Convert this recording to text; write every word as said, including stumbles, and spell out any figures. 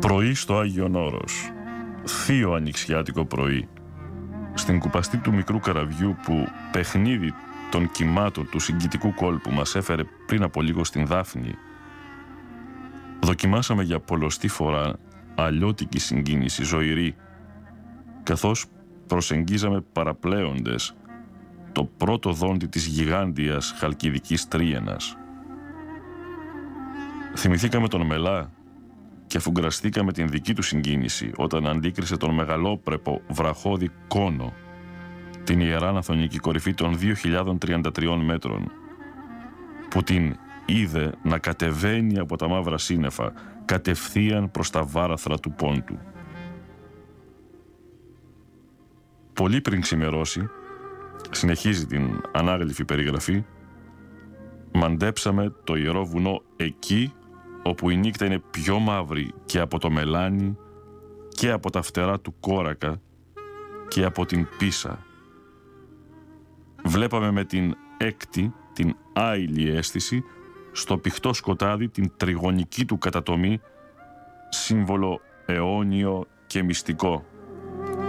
Πρωί στο Άγιον Όρος, θείο ανοιξιάτικο πρωί, στην κουπαστή του μικρού καραβιού που παιχνίδι των κυμάτων του συγκητικού κόλπου μας έφερε πριν από λίγο στην Δάφνη, δοκιμάσαμε για πολλοστή φορά αλλιώτικη συγκίνηση ζωηρή, καθώς προσεγγίζαμε παραπλέοντες το πρώτο δόντι της γιγάντιας χαλκιδικής τρίενας. Θυμηθήκαμε τον Μελά και αφουγκραστήκαμε την δική του συγκίνηση όταν αντίκρισε τον μεγαλόπρεπο βραχώδη Κόνο, την ιερά ναθωνική κορυφή των δύο χιλιάδες τριάντα τρία μέτρων, που την είδε να κατεβαίνει από τα μαύρα σύννεφα κατευθείαν προς τα βάραθρα του Πόντου. Πολύ πριν ξημερώσει, συνεχίζει την ανάγλυφη περιγραφή, μαντέψαμε το ιερό βουνό εκεί όπου η νύχτα είναι πιο μαύρη και από το μελάνι και από τα φτερά του κόρακα και από την Πίσα. Βλέπαμε με την έκτη, την άειλη αίσθηση, στο πηχτό σκοτάδι την τριγωνική του κατατομή, σύμβολο αιώνιο και μυστικό.